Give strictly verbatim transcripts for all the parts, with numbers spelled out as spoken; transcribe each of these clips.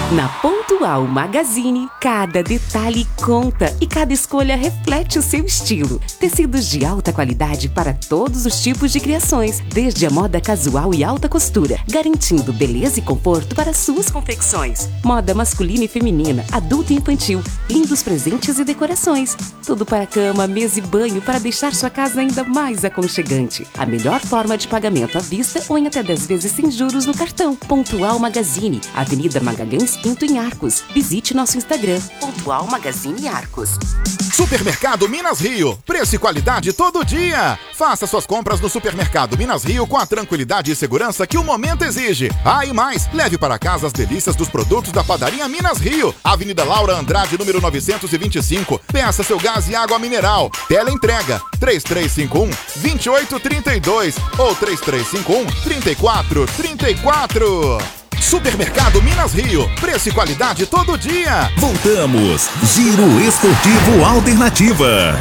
Na Pontual Magazine, cada detalhe conta e cada escolha reflete o seu estilo. Tecidos de alta qualidade para todos os tipos de criações, desde a moda casual e alta costura, garantindo beleza e conforto para suas confecções. Moda masculina e feminina, adulto e infantil, lindos presentes e decorações. Tudo para cama, mesa e banho para deixar sua casa ainda mais aconchegante. A melhor forma de pagamento à vista ou em até dez vezes sem juros no cartão. Pontual Magazine, Avenida Magalhães Pinto em Arcos. Visite nosso Instagram, Pontual Magazine Arcos. Supermercado Minas Rio, preço e qualidade todo dia. Faça suas compras no Supermercado Minas Rio com a tranquilidade e segurança que o momento exige. Ah, e mais, leve para casa as delícias dos produtos da Padaria Minas Rio. Avenida Laura Andrade, número novecentos e vinte e cinco. Peça seu gás e água mineral. Teleentrega três três cinco um, dois oito três dois ou três três cinco um, três quatro três quatro. Supermercado Minas Rio, preço e qualidade todo dia. Voltamos, Giro Esportivo Alternativa.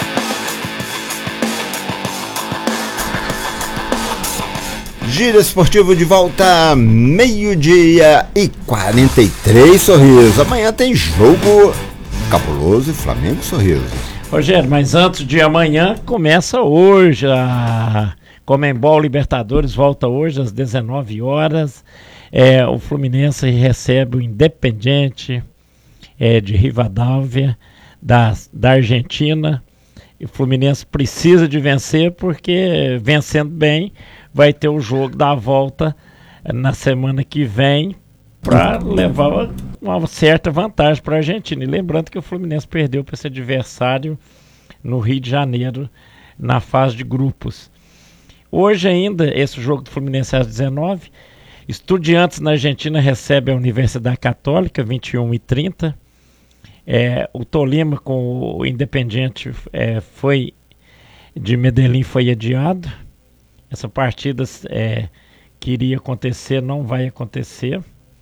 Giro Esportivo de volta, meio-dia e quarenta e três, Sorriso. Amanhã tem jogo cabuloso e Flamengo, Sorriso. Rogério, mas antes de amanhã, começa hoje a Conmebol Libertadores, volta hoje às dezenove horas. É, o Fluminense recebe o Independiente é, de Rivadavia, da, da Argentina. E o Fluminense precisa de vencer, porque vencendo bem, vai ter o jogo da volta na semana que vem para levar uma certa vantagem para a Argentina. E lembrando que o Fluminense perdeu para esse adversário no Rio de Janeiro, na fase de grupos. Hoje ainda, esse jogo do Fluminense é às dezenove. Estudiantes na Argentina recebe a Universidade Católica, vinte e uma e trinta. É, o Tolima com o Independiente é, foi, de Medellín foi adiado. Essa partida é, que iria acontecer não vai acontecer.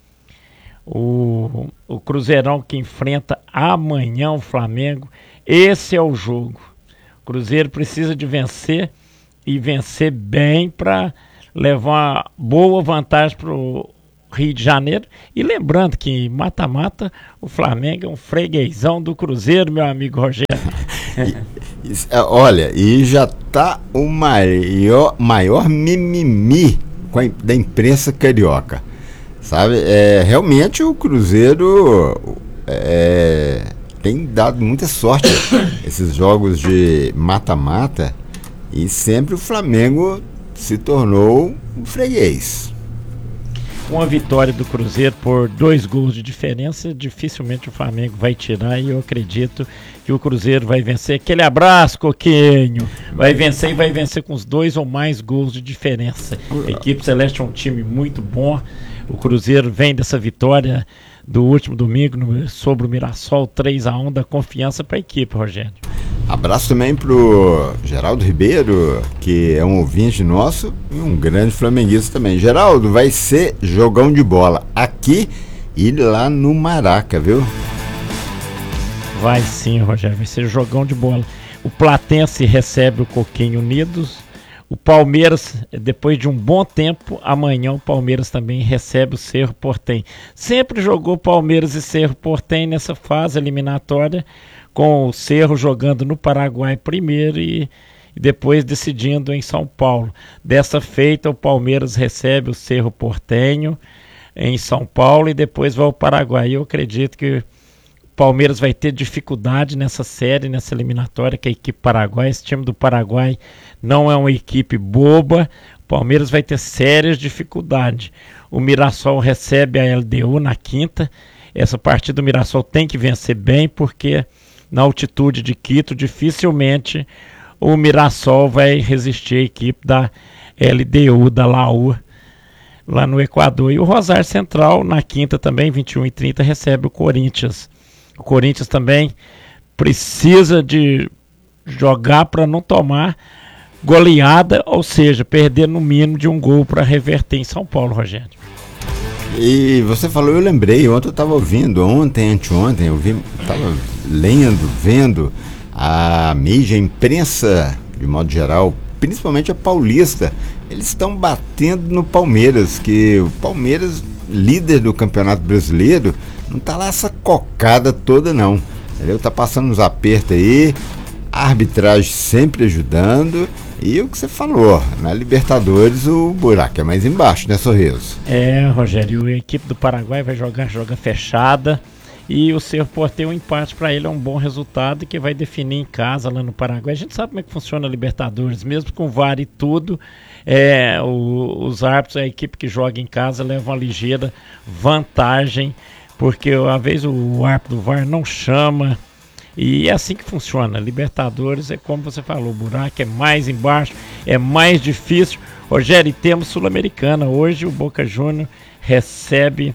O, o Cruzeirão que enfrenta amanhã o Flamengo. Esse é o jogo. O Cruzeiro precisa de vencer e vencer bem para levar uma boa vantagem para o Rio de Janeiro. E lembrando que mata-mata, o Flamengo é um freguesão do Cruzeiro, meu amigo Rogério. e, e, olha, e já tá o maior, maior mimimi com a, da imprensa carioca. Sabe, é, realmente o Cruzeiro é, tem dado muita sorte esses jogos de mata-mata, e sempre o Flamengo se tornou um freguês. Uma vitória do Cruzeiro por dois gols de diferença, dificilmente o Flamengo vai tirar, e eu acredito que o Cruzeiro vai vencer. Aquele abraço, Coquinho! Vai vencer e vai vencer com os dois ou mais gols de diferença. A equipe celeste é um time muito bom. O Cruzeiro vem dessa vitória do último domingo no, sobre o Mirassol, três a um, da confiança para a equipe, Rogério. Abraço também pro Geraldo Ribeiro, que é um ouvinte nosso e um grande flamenguista também. Geraldo, vai ser jogão de bola aqui e lá no Maraca, viu? Vai sim, Rogério, vai ser jogão de bola. O Platense recebe o Coquinho Unidos. O Palmeiras, depois de um bom tempo, amanhã o Palmeiras também recebe o Cerro Porteño. Sempre jogou Palmeiras e Cerro Porteño nessa fase eliminatória, com o Cerro jogando no Paraguai primeiro e, e depois decidindo em São Paulo. Dessa feita, o Palmeiras recebe o Cerro Porteño em São Paulo e depois vai ao Paraguai. Eu acredito que o Palmeiras vai ter dificuldade nessa série, nessa eliminatória, que a equipe paraguaia, esse time do Paraguai não é uma equipe boba. O Palmeiras vai ter sérias dificuldades. O Mirassol recebe a L D U na quinta. Essa partida do Mirassol tem que vencer bem, porque na altitude de Quito, dificilmente o Mirassol vai resistir à equipe da L D U, da Laú, lá no Equador. E o Rosário Central, na quinta também, vinte e uma e trinta, recebe o Corinthians. O Corinthians também precisa de jogar para não tomar goleada, ou seja, perder no mínimo de um gol para reverter em São Paulo, Rogério. E você falou, eu lembrei, ontem eu estava ouvindo, ontem, anteontem, eu estava lendo, vendo a mídia, a imprensa, de modo geral, principalmente a paulista, eles estão batendo no Palmeiras, que o Palmeiras líder do Campeonato Brasileiro, não tá lá essa cocada toda não, entendeu? Tá passando uns apertos aí, a arbitragem sempre ajudando, e o que você falou, na Libertadores o buraco é mais embaixo, né, Sorriso? É, Rogério, a equipe do Paraguai vai jogar joga fechada, e o Cerro Porteño, um empate para ele é um bom resultado que vai definir em casa lá no Paraguai. A gente sabe como é que funciona a Libertadores, mesmo com V A R e tudo, é, o, os árbitros, a equipe que joga em casa leva uma ligeira vantagem, porque uma vez o árbitro do V A R não chama, e é assim que funciona. Libertadores é como você falou, o buraco é mais embaixo, é mais difícil. Rogério, e temos Sul-Americana. Hoje o Boca Juniors recebe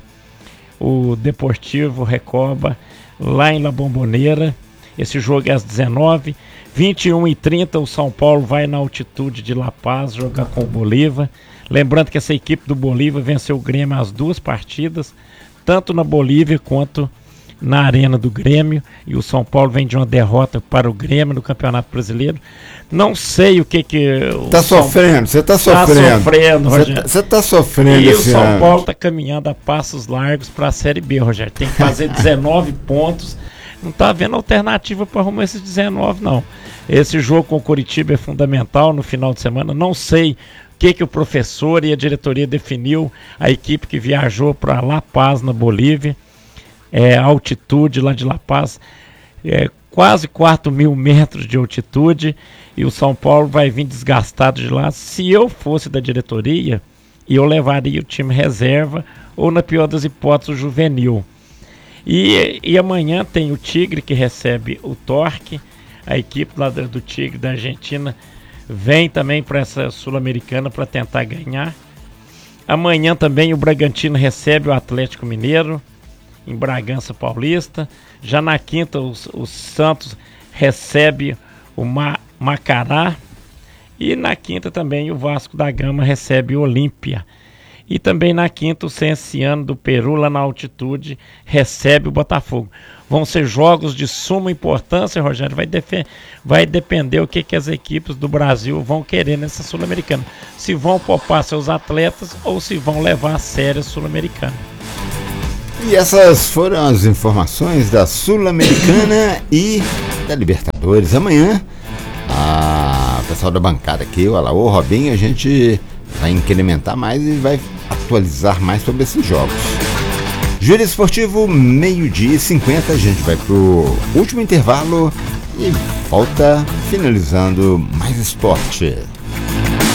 o Deportivo Recoba lá em La Bombonera. Esse jogo é às dezenove, vinte e uma e trinta. O São Paulo vai na altitude de La Paz jogar com o Bolívar. Lembrando que essa equipe do Bolívar venceu o Grêmio as duas partidas, tanto na Bolívia quanto na Arena do Grêmio, e o São Paulo vem de uma derrota para o Grêmio no Campeonato Brasileiro. Não sei o que que... Tá sofrendo, você tá sofrendo. Tá sofrendo, Rogério. Você tá sofrendo E o esse São ano. Paulo tá caminhando a passos largos para a Série B, Rogério. Tem que fazer dezenove pontos. Não tá havendo alternativa para arrumar esses dezenove, não. Esse jogo com o Coritiba é fundamental no final de semana. Não sei o que que o professor e a diretoria definiu, a equipe que viajou para La Paz, na Bolívia. É, a altitude lá de La Paz é quase quatro mil metros de altitude, e o São Paulo vai vir desgastado de lá. Se eu fosse da diretoria, eu levaria o time reserva, ou na pior das hipóteses o juvenil. E, e amanhã tem o Tigre que recebe o Torque, a equipe lá do, do Tigre da Argentina vem também para essa Sul-Americana para tentar ganhar. Amanhã também o Bragantino recebe o Atlético Mineiro em Bragança Paulista. Já na quinta o, o Santos recebe o Ma, Macará, e na quinta também o Vasco da Gama recebe o Olímpia. E também na quinta o Cienciano do Peru, lá na altitude, recebe o Botafogo. Vão ser jogos de suma importância, Rogério. Vai, defe- vai depender o que, que as equipes do Brasil vão querer nessa Sul-Americana. Se vão poupar seus atletas ou se vão levar a sério a Sul-Americana. E essas foram as informações da Sul-Americana e da Libertadores. Amanhã, a pessoal da bancada aqui, o Alaô, o Robinho, a gente vai incrementar mais e vai atualizar mais sobre esses jogos. Giro Esportivo, meio-dia e cinquenta, a gente vai pro último intervalo e volta finalizando mais esporte.